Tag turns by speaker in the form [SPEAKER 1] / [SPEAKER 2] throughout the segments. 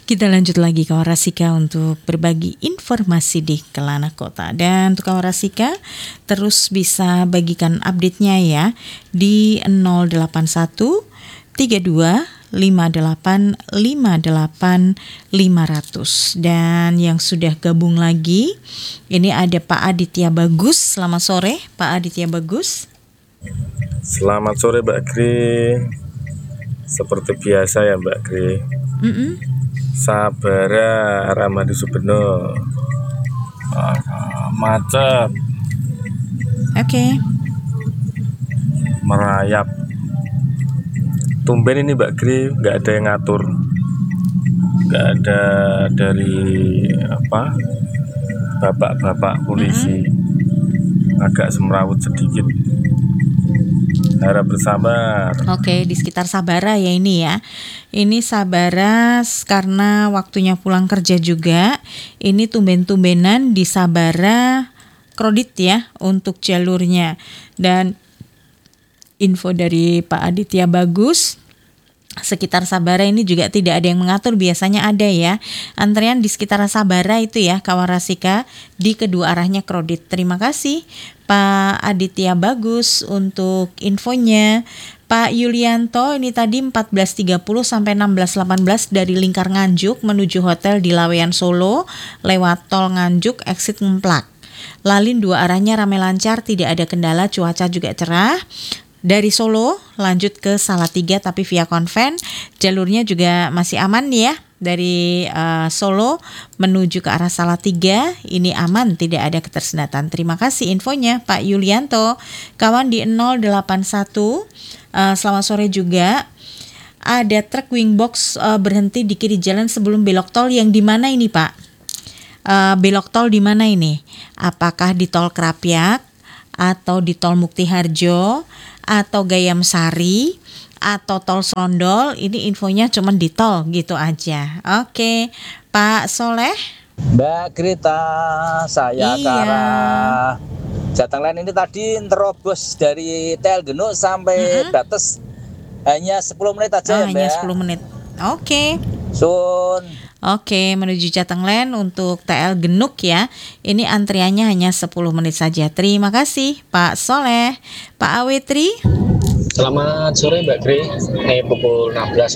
[SPEAKER 1] Kita lanjut lagi kawan Rasika untuk berbagi informasi di Kelana Kota. Dan untuk kawan Rasika terus bisa bagikan update-nya ya di 081 32 58 58 500. Dan yang sudah gabung lagi ini ada Pak Aditya Bagus. Selamat sore Pak Aditya Bagus.
[SPEAKER 2] Selamat sore Mbak Gri. Seperti biasa ya Mbak Gri. Sabara Ramadi Subeno. Macet.
[SPEAKER 1] Oke.
[SPEAKER 2] Merayap. Tumben ini Mbak Gri, nggak ada yang ngatur, nggak ada dari bapak-bapak polisi, agak semrawut sedikit. Harap bersabar.
[SPEAKER 1] Oke, di sekitar Sabara ya ini ya. Ini Sabara karena waktunya pulang kerja juga. Ini tumben-tumbenan di Sabara kredit ya untuk jalurnya. Dan info dari Pak Aditya Bagus, sekitar Sabara ini juga tidak ada yang mengatur, biasanya ada ya. Antrean di sekitar Sabara itu ya kawan Rasika, di kedua arahnya kredit. Terima kasih Pak Aditya Bagus untuk infonya. Pak Yulianto ini tadi 14.30 sampai 16.18 dari Lingkar Nganjuk menuju hotel di Lawean Solo lewat tol Nganjuk exit Ngemplak. Lalin dua arahnya ramai lancar, tidak ada kendala, cuaca juga cerah. Dari Solo lanjut ke Salatiga tapi via konven, jalurnya juga masih aman ya. Dari Solo menuju ke arah Salatiga ini aman, tidak ada ketersendatan. Terima kasih infonya Pak Yulianto. Kawan di 081, selamat sore juga. Ada truk wingbox berhenti di kiri jalan sebelum belok tol, yang di mana ini Pak? Belok tol di mana ini? Apakah di tol Krapyak atau di tol Mukti Harjo atau Gayam Sari atau tol Serondol? Ini infonya cuma di tol gitu aja. Oke, Pak Soleh.
[SPEAKER 3] Mbak Grita, saya ke arah Jatenglen ini tadi terobos dari TL Genuk sampai Bates hanya 10 menit aja ya Mbak.
[SPEAKER 1] Hanya 10 menit. Oke.
[SPEAKER 3] Sun.
[SPEAKER 1] Oke, menuju Jatenglen untuk TL Genuk ya. Ini antriannya hanya 10 menit saja. Terima kasih Pak Soleh. Pak Awetri.
[SPEAKER 4] Selamat sore Mbak Gri. Ini pukul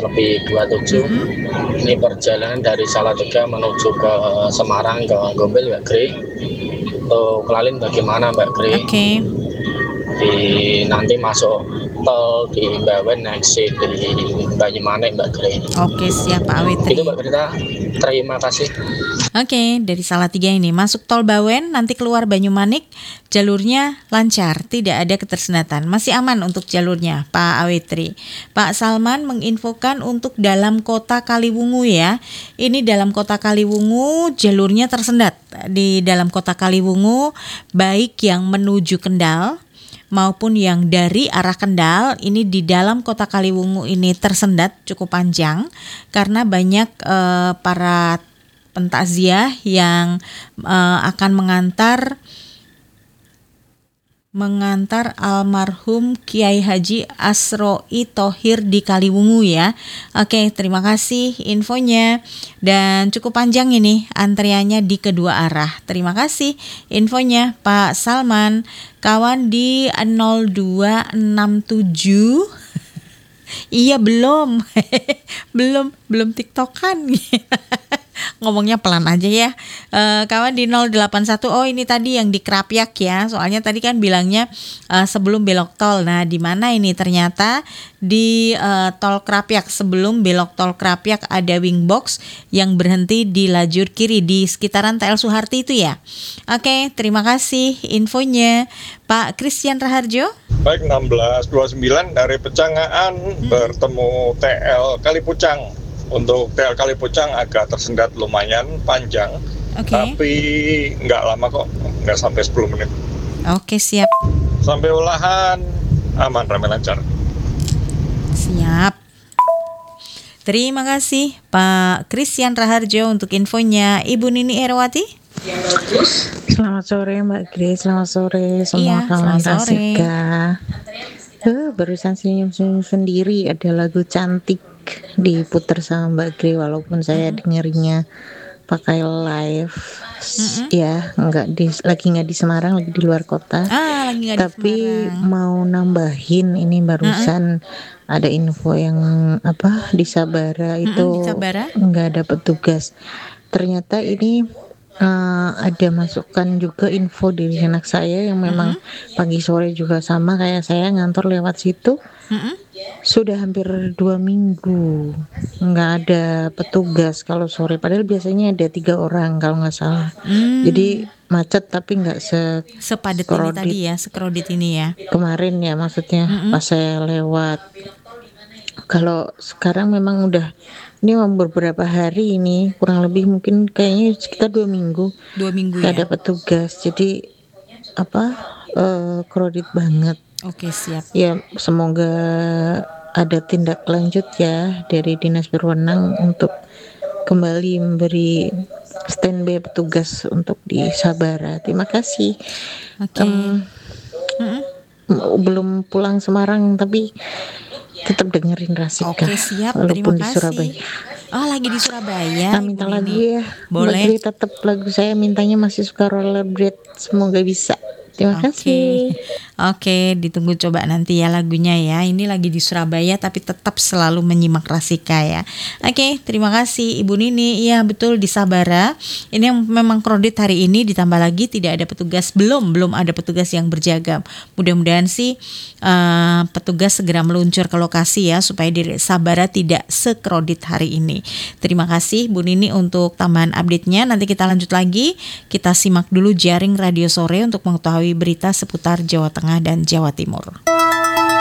[SPEAKER 4] 16:27. Ini perjalanan dari Salatiga menuju ke Semarang ke Gombel Mbak Gri. Untuk Lalin bagaimana Mbak Gri?
[SPEAKER 1] Oke.
[SPEAKER 4] Nanti masuk tol di Bawen, exit di Banyumanik Mbak Gri.
[SPEAKER 1] Oke, siap Pak Awetri.
[SPEAKER 4] Itu Mbak Grita, terima kasih.
[SPEAKER 1] Oke, dari Salatiga ini masuk tol Bawen, nanti keluar Banyumanik, jalurnya lancar, tidak ada ketersendatan, masih aman untuk jalurnya Pak Awetri. Pak Salman menginfokan untuk dalam kota Kaliwungu ya. Ini dalam kota Kaliwungu jalurnya tersendat. Di dalam kota Kaliwungu baik yang menuju Kendal maupun yang dari arah Kendal, ini di dalam kota Kaliwungu ini tersendat cukup panjang karena banyak para pentakziah yang akan mengantar almarhum Kiai Haji Asroi Thohir di Kaliwungu ya. Oke, terima kasih infonya. Dan cukup panjang ini antriannya di kedua arah. Terima kasih infonya Pak Salman. Kawan di 0267. Iya belum belum TikTokan. Ngomongnya pelan aja ya. Kawan di 081. Oh, ini tadi yang di Krapyak ya. Soalnya tadi kan bilangnya sebelum belok tol. Nah, di mana ini? Ternyata di tol Krapyak. Sebelum belok tol Krapyak ada wingbox yang berhenti di lajur kiri di sekitaran TL Suharti itu ya. Oke, terima kasih infonya Pak Christian Raharjo.
[SPEAKER 5] Baik, 16:29 dari Pecangaan bertemu TL Kalipucang. Untuk TL Kalipucang agak tersendat lumayan panjang, tapi nggak lama kok, nggak sampai 10 menit.
[SPEAKER 1] Oke, siap.
[SPEAKER 5] Sampai Ulahan, aman, ramai lancar.
[SPEAKER 1] Siap. Terima kasih Pak Christian Raharjo untuk infonya. Ibu Nini Erwati.
[SPEAKER 6] Selamat sore Mbak Grace, selamat sore semua kawan Rasika. Barusan senyum-senyum sendiri, ada lagu cantik diputar sama Mbak Gri, walaupun saya dengerinnya pakai live ya, lagi nggak di Semarang, lagi di luar kota.
[SPEAKER 1] Lagi nggak
[SPEAKER 6] Tapi
[SPEAKER 1] di Semarang.
[SPEAKER 6] mau nambahin ini barusan ada info yang di Sabara itu
[SPEAKER 1] Di Sabara?
[SPEAKER 6] nggak ada petugas. Ternyata ini ada masukan juga info dari anak saya yang memang pagi sore juga sama kayak saya ngantor lewat situ. Sudah hampir 2 minggu nggak ada petugas kalau sore, padahal biasanya ada 3 orang kalau nggak salah. Jadi macet tapi nggak
[SPEAKER 1] sepadat ini tadi ya, sekrodit ini ya.
[SPEAKER 6] Kemarin ya maksudnya pas saya lewat. Kalau sekarang memang udah ini beberapa hari ini, kurang lebih mungkin kayaknya sekitar 2 minggu.
[SPEAKER 1] 2 minggu
[SPEAKER 6] nggak
[SPEAKER 1] ya.
[SPEAKER 6] ada petugas. Jadi kredit banget.
[SPEAKER 1] Oke, siap.
[SPEAKER 6] Ya, semoga ada tindak lanjut ya dari dinas berwenang untuk kembali memberi standby petugas untuk di Sabara. Terima kasih.
[SPEAKER 1] Oke.
[SPEAKER 6] Belum pulang Semarang tapi tetap dengerin Rasika.
[SPEAKER 1] Oke, siap.
[SPEAKER 6] Walaupun
[SPEAKER 1] Terima
[SPEAKER 6] di
[SPEAKER 1] kasih.
[SPEAKER 6] Surabaya.
[SPEAKER 1] Lagi di Surabaya.
[SPEAKER 6] Minta
[SPEAKER 1] Ibu
[SPEAKER 6] lagu
[SPEAKER 1] Nini.
[SPEAKER 6] ya.
[SPEAKER 1] Boleh.
[SPEAKER 6] Mbak Gri, tetap lagu saya mintanya masih suka Rollerblade. Semoga bisa. Terima kasih.
[SPEAKER 1] Oke, ditunggu coba nanti ya lagunya ya. Ini lagi di Surabaya tapi tetap selalu menyimak Rasika ya. Oke, terima kasih Ibu Nini. Iya betul, di Sabara. Ini yang memang kredit hari ini, ditambah lagi tidak ada petugas, belum ada petugas yang berjaga. Mudah-mudahan sih petugas segera meluncur ke lokasi ya supaya di Sabara tidak sekredit hari ini. Terima kasih Bu Nini untuk tambahan update-nya. Nanti kita lanjut lagi. Kita simak dulu Jaring Radio Sore untuk mengetahui berita seputar Jawa Tengah dan Jawa Timur.